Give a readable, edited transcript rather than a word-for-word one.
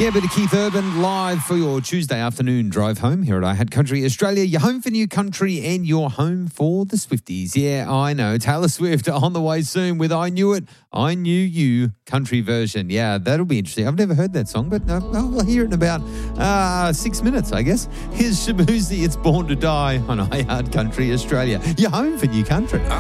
Yeah, a bit of Keith Urban live for your Tuesday afternoon drive home here at I Had Country Australia. You're home for New Country and you're home for the Swifties. Yeah, I know. Taylor Swift on the way soon with I Knew It, I Knew You country version. Yeah, that'll be interesting. I've never heard that song, but I'll hear it in about 6 minutes, I guess. Here's Shabuzi, It's Born to Die on I Had Country Australia. You're home for New Country.